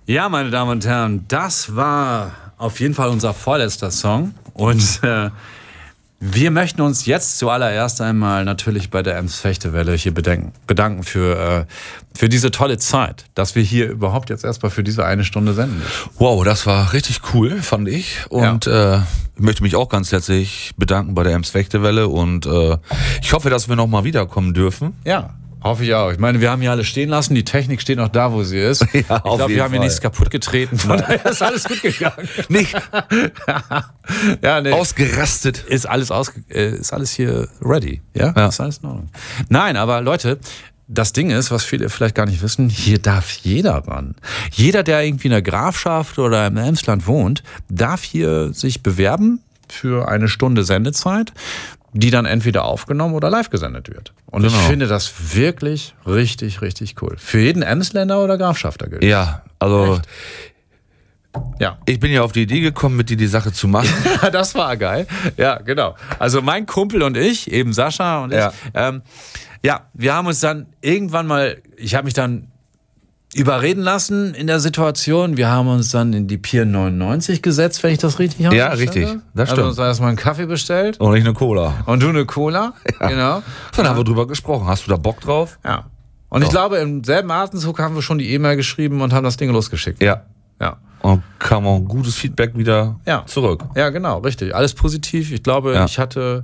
Ja, meine Damen und Herren, das war auf jeden Fall unser vorletzter Song. Und wir möchten uns jetzt zuallererst einmal natürlich bei der Ems-Fechtewelle hier bedanken für diese tolle Zeit, dass wir hier überhaupt jetzt erstmal für diese eine Stunde senden. Wow, das war richtig cool, fand ich. Und ich möchte mich auch ganz herzlich bedanken bei der Ems-Fechtewelle. Und ich hoffe, dass wir nochmal wiederkommen dürfen. Ja. Hoffe ich auch. Ich meine, wir haben hier alle stehen lassen. Die Technik steht noch da, wo sie ist. Ja, ich glaube, wir haben hier nichts kaputt getreten. Von daher ist alles gut gegangen. Nicht ja, nee. Ausgerastet. Ist alles hier ready. Ja? Ist alles in Ordnung. Nein, aber Leute, das Ding ist, was viele vielleicht gar nicht wissen, hier darf jeder ran. Jeder, der irgendwie in der Grafschaft oder im Emsland wohnt, darf hier sich bewerben für eine Stunde Sendezeit, die dann entweder aufgenommen oder live gesendet wird. Und ich finde das wirklich richtig, richtig cool. Für jeden Emsländer oder Grafschafter gilt. Ja, also echt? Ja. Ich bin ja auf die Idee gekommen, mit dir die Sache zu machen. Das war geil. Ja, genau. Also mein Kumpel und ich, eben Sascha und ich, wir haben uns dann irgendwann mal, ich habe mich dann überreden lassen in der Situation. Wir haben uns dann in die Pier 99 gesetzt, wenn ich das richtig habe. Ja, richtig. Das stimmt. Also uns erstmal einen Kaffee bestellt. Und ich eine Cola. Und du eine Cola. Ja. Genau. Dann haben wir drüber gesprochen. Hast du da Bock drauf? Ja. Und ich glaube, im selben Atemzug haben wir schon die E-Mail geschrieben und haben das Ding losgeschickt. Ja. Ja. Und kam auch ein gutes Feedback wieder zurück. Ja, genau, richtig. Alles positiv. Ich glaube, ich hatte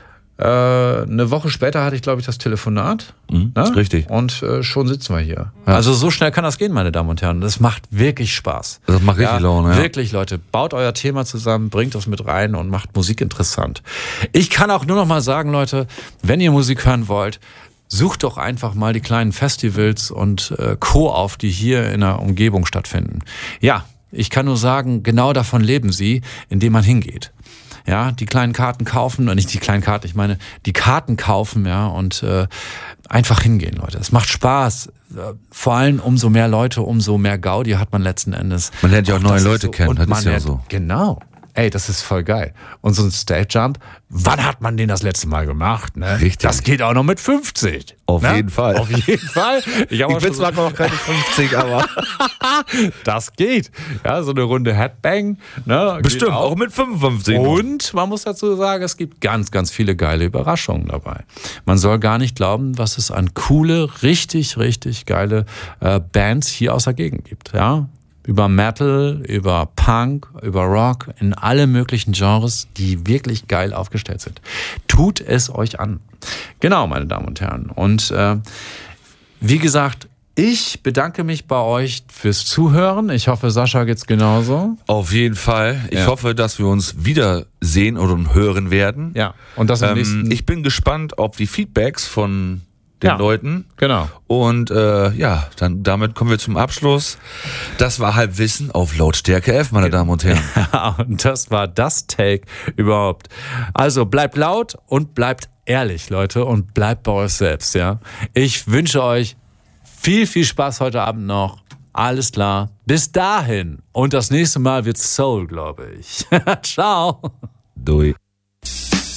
eine Woche später hatte ich, glaube ich, das Telefonat. Ne? Richtig. Und schon sitzen wir hier. Ja. Also so schnell kann das gehen, meine Damen und Herren. Das macht wirklich Spaß. Das macht richtig Laune, ja. Wirklich, Leute. Baut euer Thema zusammen, bringt das mit rein und macht Musik interessant. Ich kann auch nur noch mal sagen, Leute, wenn ihr Musik hören wollt, sucht doch einfach mal die kleinen Festivals und Co. auf, die hier in der Umgebung stattfinden. Ja, ich kann nur sagen, genau davon leben sie, indem man hingeht. Ja, die kleinen Karten kaufen, und nicht die kleinen Karten, ich meine, die Karten kaufen, ja, und einfach hingehen, Leute. Es macht Spaß. Vor allem umso mehr Leute, umso mehr Gaudi hat man letzten Endes. Man lernt ja auch neue Leute kennen, das ist ja so. Genau. Ey, das ist voll geil. Und so ein Stage-Jump, wann hat man den das letzte Mal gemacht? Ne? Richtig. Das geht auch noch mit 50. Auf jeden Fall. Auf jeden Fall. Ich bin zwar noch keine 50, aber das geht. Ja, so eine Runde Headbang. Ne, bestimmt, auch mit 55. Und man muss dazu sagen, es gibt ganz, ganz viele geile Überraschungen dabei. Man soll gar nicht glauben, was es an coole, richtig, richtig geile Bands hier aus der Gegend gibt. Ja. Über Metal, über Punk, über Rock, in alle möglichen Genres, die wirklich geil aufgestellt sind. Tut es euch an. Genau, meine Damen und Herren. Und wie gesagt, ich bedanke mich bei euch fürs Zuhören. Ich hoffe, Sascha geht's genauso. Auf jeden Fall. Ich hoffe, dass wir uns wiedersehen oder hören werden. Ja. Und das im nächsten. Ich bin gespannt auf die Feedbacks von den Leuten. Genau. Und dann damit kommen wir zum Abschluss. Das war Halbwissen auf Lautstärke F, meine Damen und Herren. Ja, und das war das Take überhaupt. Also bleibt laut und bleibt ehrlich, Leute, und bleibt bei euch selbst, ja. Ich wünsche euch viel, viel Spaß heute Abend noch. Alles klar. Bis dahin. Und das nächste Mal wird Soul, glaube ich. Ciao. Dui.